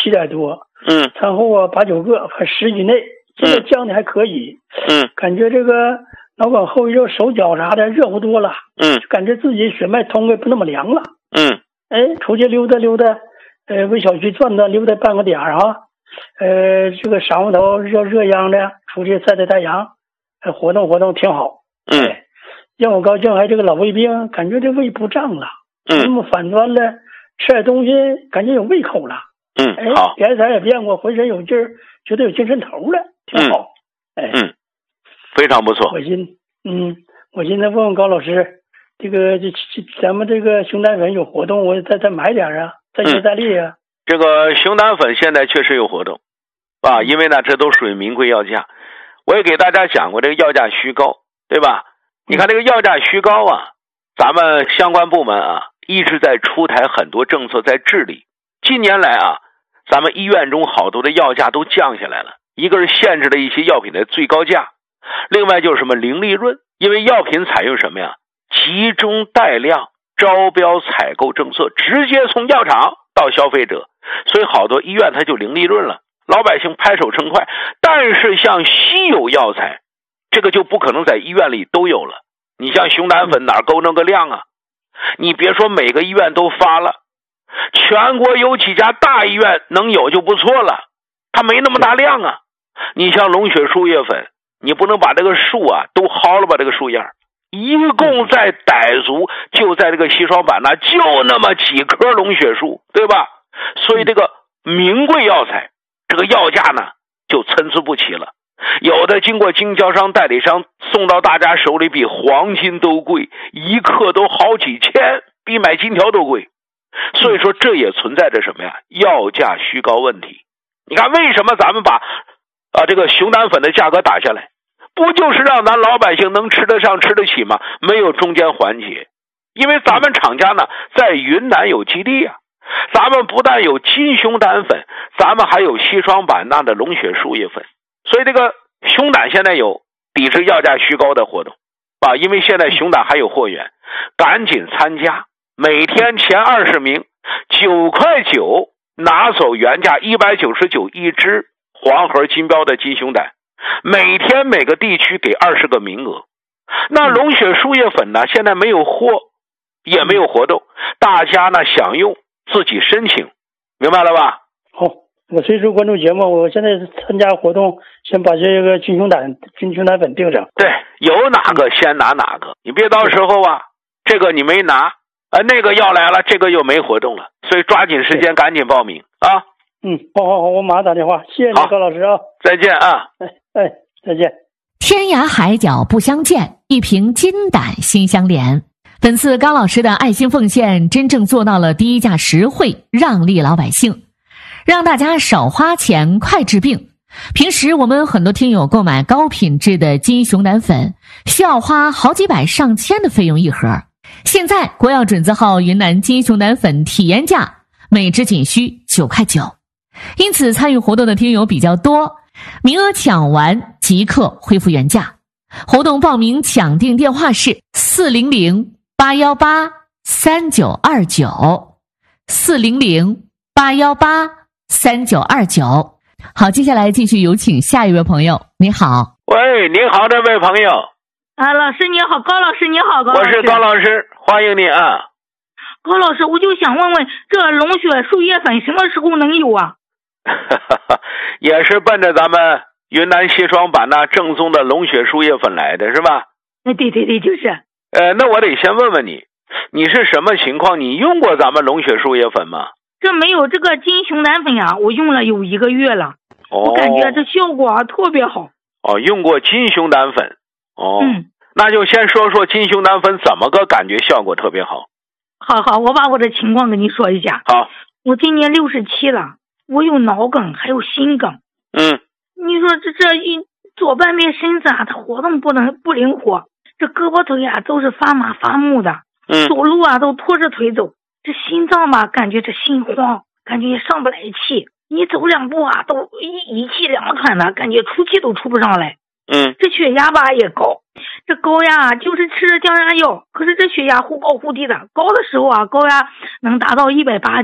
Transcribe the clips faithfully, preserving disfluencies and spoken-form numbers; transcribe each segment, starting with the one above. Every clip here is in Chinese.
七点多， 嗯， 餐后啊八九个，反十以内，现在降的还可以， 嗯， 感觉这个老管后遗症，手脚啥的热乎多了， 嗯， 感觉自己血脉通的不那么凉了， 嗯， 哎，出去溜达溜达，呃，为小区转转溜达半个点儿啊，呃，这个晌午头热热秧的，出去晒晒太阳，呃，活动活动挺好， 嗯， 哎，让我高兴，还这个老胃病，感觉这胃不胀了， 嗯， 那么反端了，吃点东西感觉有胃口了。 嗯， 哎， 好， 颜色也变过，浑身有劲儿，觉得有精神头了，挺好。 嗯、 哎， 嗯，非常不错。 我寻，嗯，我现在问问高老师，这个这这咱们这个熊胆粉有活动，我再再买点啊，再接再厉啊、嗯。 这个熊胆粉现在确实有活动，啊，因为呢，这都属于名贵药价。我也给大家讲过，这个药价虚高，对吧？你看这个药价虚高啊，咱们相关部门啊一直在出台很多政策在治理。近年来啊，咱们医院中好多的药价都降下来了，一个是限制了一些药品的最高价，另外就是什么零利润，因为药品采用什么呀？集中带量招标采购政策，直接从药厂到消费者，所以好多医院它就零利润了，老百姓拍手称快。但是像稀有药材，这个就不可能在医院里都有了。你像熊胆粉哪够那个量啊？你别说每个医院都发了，全国有几家大医院能有就不错了，它没那么大量啊。你像龙血树叶粉，你不能把这个树啊都薅了吧，这个树叶一共在傣族就在这个西双版纳就那么几棵龙血树，对吧？所以这个名贵药材这个药价呢就参差不齐了，有的经过经销商代理商送到大家手里比黄金都贵，一克都好几千，比买金条都贵。所以说这也存在着什么呀？药价虚高问题。你看为什么咱们把啊这个熊胆粉的价格打下来，不就是让咱老百姓能吃得上吃得起吗？没有中间环节。因为咱们厂家呢在云南有基地啊，咱们不但有金熊胆粉，咱们还有西双版纳的龙血树叶粉。所以这个熊胆现在有抵制药价虚高的活动啊，因为现在熊胆还有货源，赶紧参加，每天前二十名九块九拿走原价一百九十九一支黄盒金标的金熊胆，每天每个地区给二十个名额。那龙血树叶粉呢现在没有货也没有活动，大家呢想用自己申请，明白了吧？ 好，我随时关注节目，我现在参加活动，先把这个金熊胆金熊胆粉定上。 对，有哪个先拿哪个，你别到时候啊这个你没拿啊，那个要来了，这个又没活动了，所以抓紧时间赶紧报名啊。 嗯，好好好，我马上打电话，谢谢你高老师啊。 再见啊。 哎哎，再见。 天涯海角不相见，一瓶金胆心相连。本次高老师的爱心奉献真正做到了低价实惠，让利老百姓，让大家少花钱快治病。平时我们很多听友购买高品质的金熊胆粉需要花好几百上千的费用一盒，现在国药准字号云南金熊胆粉体验价每支仅需九块九，因此参与活动的听友比较多，名额抢完即刻恢复原价。活动报名抢订电话是四零零八一八三九二九 四零零八一八三九二九。好，接下来继续有请下一位朋友。你好。 喂，你好，这位朋友。 啊，老师你好，高老师你好，高老师。 我是高老师，欢迎你啊。 高老师，我就想问问，这龙血树叶粉什么时候能有啊？ 也是奔着咱们云南西双版纳正宗的龙血树叶粉来的是吧？ 对对对，就是。 呃，那我得先问问你，你是什么情况？你用过咱们龙血树叶粉吗？ 这没有，这个金熊胆粉啊，我用了有一个月了，哦、我感觉这效果啊特别好。 哦，用过金熊胆粉。哦， 嗯， 那就先说说金熊胆粉怎么个感觉效果特别好。 好好，我把我的情况跟你说一下。 好， 我今年六十七了，我有脑梗还有心梗。 嗯， 你说这这一左半边身子啊，它活动不能不灵活，这胳膊腿啊都是发麻发木的， 嗯， 走路啊都拖着腿走，这心脏吧感觉这心慌，感觉也上不来气，你走两步啊都一一气两喘的，感觉出气都出不上来。 嗯， 这血压吧也高，这高压就是吃着降压药，可是这血压忽高忽低的，高的时候啊高压能达到一百八十九，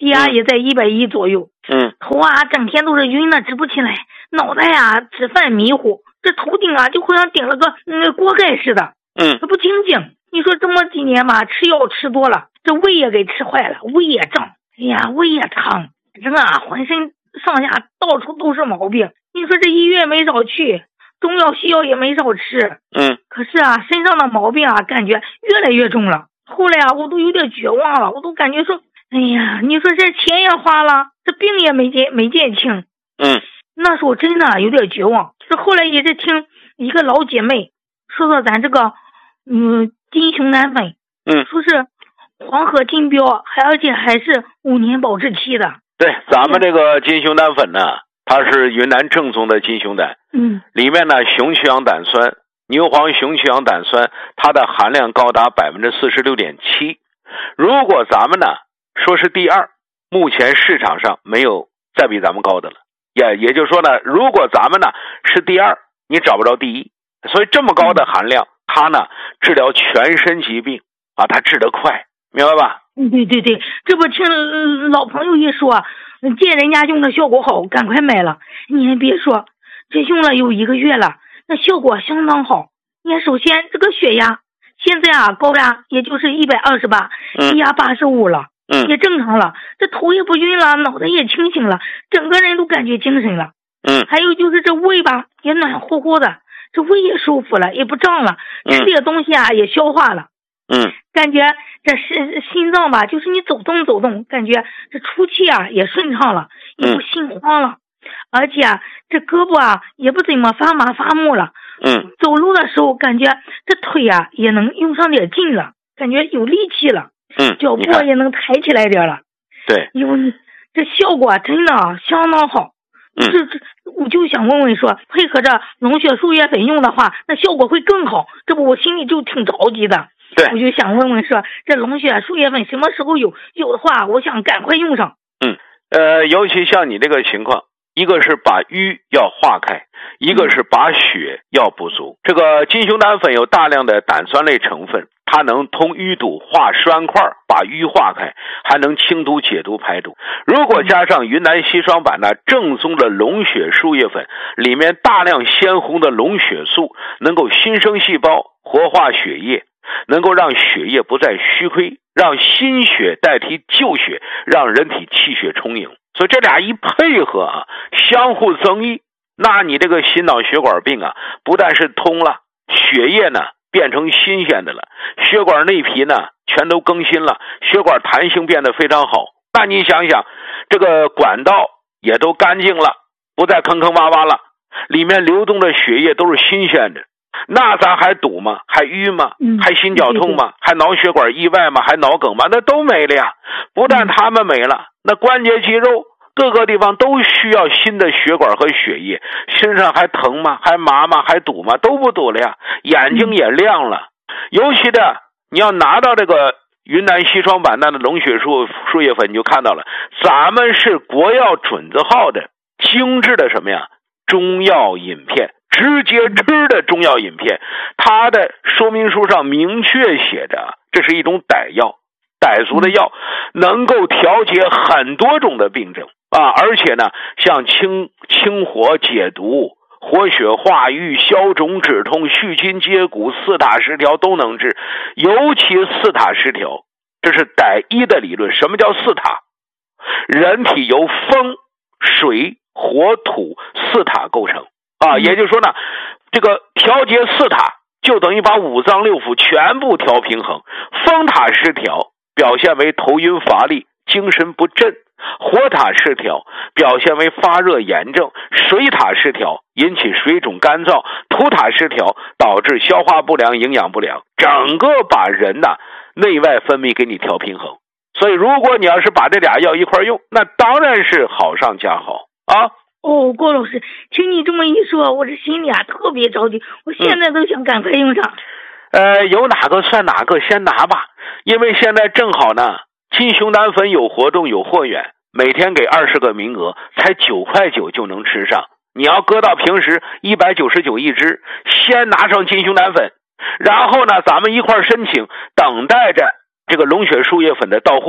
血压也在一百一左右。 嗯， 头啊整天都是晕的直不起来，脑袋呀、啊、吃饭迷糊，这头顶啊就好像顶了个那个锅盖似的。 嗯， 不清静。你说这么几年吧，吃药吃多了，这胃也给吃坏了，胃也胀，哎呀，胃也疼，真的啊，浑身上下到处都是毛病。你说这医院没少去，中药西药也没少吃， 嗯， 可是啊，身上的毛病啊，感觉越来越重了。后来啊，我都有点绝望了，我都感觉说，哎呀，你说这钱也花了，这病也没见没见轻。 嗯， 那时候真的有点绝望。这后来也是听一个老姐妹说说咱这个，嗯，金熊胆粉， 嗯， 说是黄河金标，还而且还是五年保质期的。 对，咱们这个金熊胆粉呢，它是云南正宗的金熊胆， 嗯， 里面呢雄曲氧胆酸、牛黄雄曲氧胆酸，它的含量高达百分之四十六点七。如果咱们呢说是第二，目前市场上没有再比咱们高的了。也也就是说呢，如果咱们呢是第二，你找不着第一。所以这么高的含量，它呢治疗全身疾病啊，它治得快，明白吧？ 嗯，对对对，这不听、呃、老朋友一说，见人家用的效果好，赶快买了。你还别说，这用了有一个月了，那效果相当好。你看，首先这个血压现在啊高压也就是一百二十八，低压八十五了， 嗯， 也正常了。这头也不晕了，脑袋也清醒了，整个人都感觉精神了。 嗯， 还有就是这胃吧也暖乎乎的，这胃也舒服了，也不胀了，吃点东西啊也消化了。 嗯， 感觉这是心脏吧，就是你走动走动，感觉这出气啊也顺畅了，也不心慌了，嗯、而且啊这胳膊啊也不怎么发麻发木了。 嗯， 走路的时候感觉这腿啊也能用上点劲了，感觉有力气了。 嗯， 脚步也能抬起来点了。 对， 因为这效果真的啊相当好。 嗯， 这这我就想问问说，配合着龙血树叶粉用的话，那效果会更好。这不我心里就挺着急的。 对， 我就想问问说，这龙血树叶粉什么时候有？有的话，我想赶快用上。 嗯，呃，尤其像你这个情况，一个是把瘀要化开，一个是把血要补足。这个金熊胆粉有大量的胆酸类成分，它能通淤堵、化栓块，把瘀化开，还能清毒解毒排毒。如果加上云南硒霜版的正宗的龙血树叶粉，里面大量鲜红的龙血素，能够新生细胞，活化血液，能够让血液不再虚亏，让新血代替旧血，让人体气血充盈。所以这俩一配合啊，相互增益，那你这个心脑血管病啊，不但是通了，血液呢变成新鲜的了，血管内皮呢全都更新了，血管弹性变得非常好。那你想想，这个管道也都干净了，不再坑坑洼洼了，里面流动的血液都是新鲜的，那咱还堵吗？还淤吗？还心绞痛吗？还脑血管意外吗？还脑梗吗？那都没了呀。不但他们没了，那关节肌肉各个地方都需要新的血管和血液，身上还疼吗？还麻吗？还堵吗？都不堵了呀。眼睛也亮了。尤其的你要拿到这个云南硒霜版的龙血树树叶粉，你就看到了，咱们是国药准字号的精致的什么呀？中药饮片，直接吃的中药饮片。它的说明书上明确写着，这是一种傣药，傣族的药，能够调节很多种的病症啊，而且呢，像清清火解毒、活血化瘀、消肿止痛、续筋接骨、四塔失调都能治。尤其四塔失调，这是傣医的理论。什么叫四塔？人体由风、水、火、土四塔构成啊，也就是说呢，这个调节四塔就等于把五脏六腑全部调平衡。风塔失调表现为头晕乏力、精神不振；火塔失调表现为发热炎症；水塔失调引起水肿干燥；土塔失调导致消化不良、营养不良，整个把人呐内外分泌给你调平衡。所以如果你要是把这俩药一块用，那当然是好上加好啊。 哦，郭老师，听你这么一说，我这心里啊特别着急，我现在都想赶快用上。 嗯、呃，有哪个算哪个，先拿吧。因为现在正好呢，金熊胆粉有活动，有货源，每天给二十个名额，才九块九就能吃上。你要搁到平时一百九十九一支，先拿上金熊胆粉，然后呢，咱们一块申请，等待着这个龙血树叶粉的到货。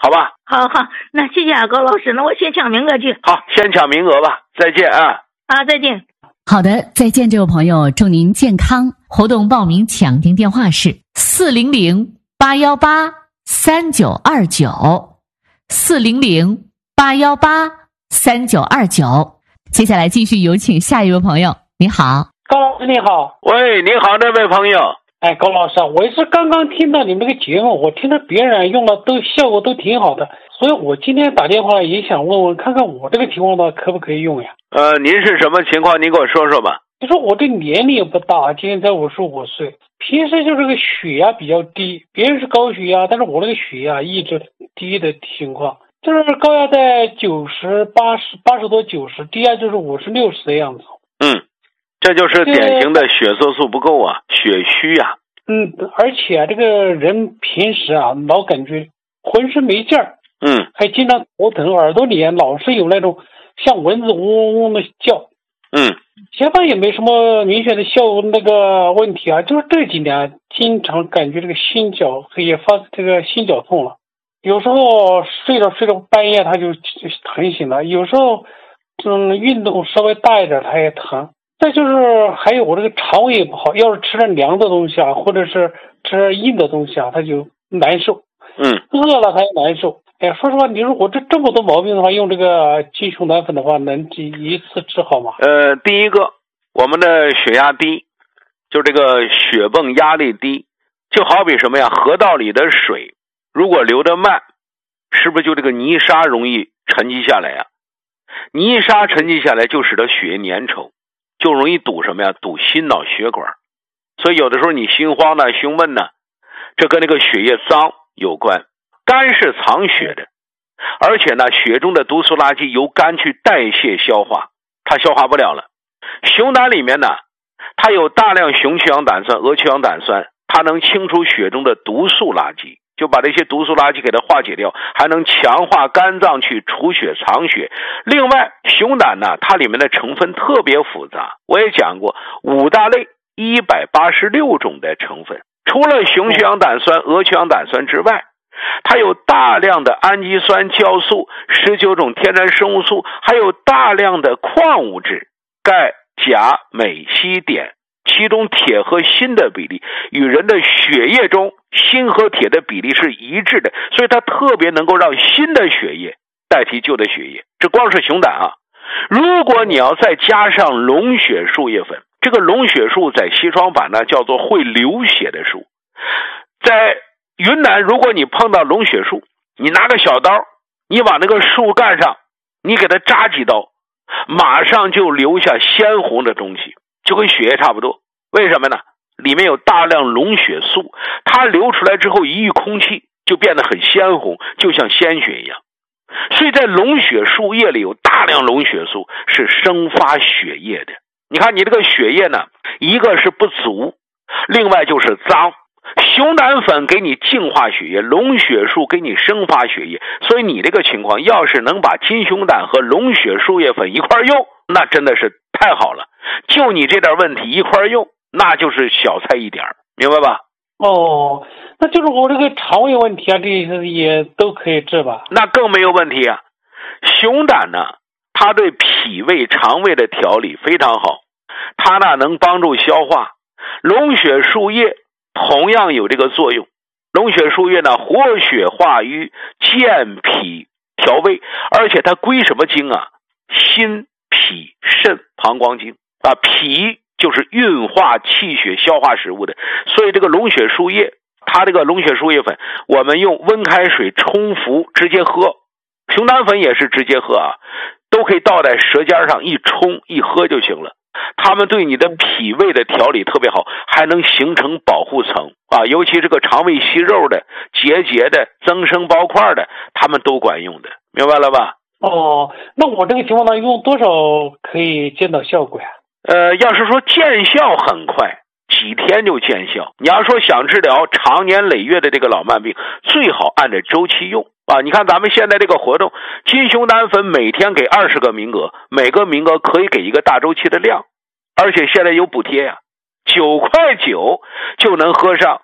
好吧？ 好好，那谢谢啊，高老师，那我先抢名额去。 好，先抢名额吧，再见啊！ 啊，再见。 好的，再见，这位朋友，祝您健康。活动报名抢订电话是四零零八幺八三九二九，四零零八幺八三九二九。接下来继续有请下一位朋友，你好， 高老师你好。 喂，你好，这位朋友。 哎，高老师，我是刚刚听到你们这个节目，我听到别人用了都效果都挺好的，所以我今天打电话也想问问，看看我这个情况的可不可以用呀？ 呃，您是什么情况？您给我说说吧。 就说我这年龄也不大，今年才五十五岁，平时就是个血压比较低，别人是高血压，但是我这个血压一直低的情况，就是高压在九十八十八十多九十，低压就是五十六十的样子。 嗯，这就是典型的血色素不够啊，血虚啊。 嗯，而且啊，这个人平时啊，老感觉浑身没劲儿， 嗯， 还经常头疼，耳朵里老是有那种像蚊子嗡嗡嗡的叫。 嗯， 前方也没什么明显的效那个问题啊，就是这几年经常感觉这个心绞也发这个心绞痛了，有时候睡着睡着半夜他就疼醒了，有时候嗯运动稍微大一点他也疼。再就是还有我这个肠胃也不好，要是吃点凉的东西啊，或者是吃硬的东西啊，他就难受。 嗯， 饿了他也难受。哎，说实话，你如果这这么多毛病的话，用这个金熊胆粉的话，能一次治好吗？ 呃，第一个，我们的血压低，就这个血泵压力低，就好比什么呀？河道里的水如果流得慢，是不是就这个泥沙容易沉积下来呀？泥沙沉积下来就使得血液粘稠，就容易堵什么呀？堵心脑血管。所以有的时候你心慌呢、胸闷呢，这跟那个血液脏有关。肝是藏血的，而且呢，血中的毒素垃圾由肝去代谢消化，它消化不了了。熊胆里面呢，它有大量雄去氧胆酸、鹅去氧胆酸，它能清除血中的毒素垃圾，就把这些毒素垃圾给它化解掉，还能强化肝脏去除血藏血。另外，熊胆呢，它里面的成分特别复杂，我也讲过，五大类一百八十六种的成分，除了雄去氧胆酸、鹅去氧胆酸之外，它有大量的氨基酸、酵素、十九种天然生物素，还有大量的矿物质，钙、钾、镁、硒、碘，其中铁和锌的比例与人的血液中锌和铁的比例是一致的，所以它特别能够让新的血液代替旧的血液。这光是熊胆啊！如果你要再加上龙血树叶粉，这个龙血树在西双版呢叫做会流血的树，在云南，如果你碰到龙血树，你拿个小刀，你往那个树干上，你给它扎几刀，马上就留下鲜红的东西，就跟血液差不多。为什么呢？里面有大量龙血素，它流出来之后一遇空气就变得很鲜红，就像鲜血一样。所以在龙血树叶里有大量龙血素，是生发血液的。你看你这个血液呢，一个是不足，另外就是脏。熊胆粉给你净化血液，龙血树给你生发血液，所以你这个情况要是能把金熊胆和龙血树叶粉一块用，那真的是太好了。就你这点问题一块用，那就是小菜一点，明白吧？ 哦，那就是我这个肠胃问题啊，这些也都可以治吧？ 那更没有问题啊。熊胆呢，它对脾胃肠胃的调理非常好，它呢能帮助消化。龙血树叶同样有这个作用。龙血树叶呢，活血化瘀、健脾调胃，而且它归什么经啊？心、脾、肾、膀胱经啊。脾就是运化气血、消化食物的，所以这个龙血树叶，它这个龙血树叶粉，我们用温开水冲服直接喝。熊胆粉也是直接喝啊，都可以倒在舌尖上一冲一喝就行了。它们对你的脾胃的调理特别好，还能形成保护层啊，尤其这个肠胃息肉的、结节的、增生包块的，它们都管用的，明白了吧？ 哦，那我这个情况呢，用多少可以见到效果呀？ 呃，要是说见效很快，几天就见效。你要说想治疗长年累月的这个老慢病，最好按照周期用啊。你看咱们现在这个活动，金熊胆粉每天给二十个名额，每个名额可以给一个大周期的量，而且现在有补贴呀、啊，九块九就能喝上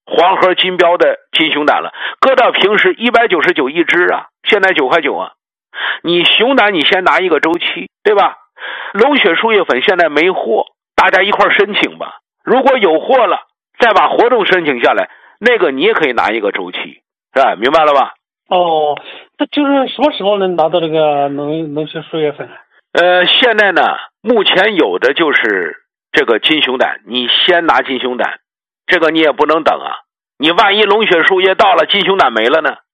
黄河金标的金熊胆了，搁到平时一百九十九一只啊，现在九块九啊。你熊胆你先拿一个周期，对吧？龙血树叶粉现在没货，大家一块申请吧。如果有货了，再把活动申请下来，那个你也可以拿一个周期，是吧？明白了吧？ 哦，那就是什么时候能拿到这个龙龙血树叶粉？ 呃，现在呢，目前有的就是这个金熊胆，你先拿金熊胆，这个你也不能等啊。你万一龙血树叶到了，金熊胆没了呢？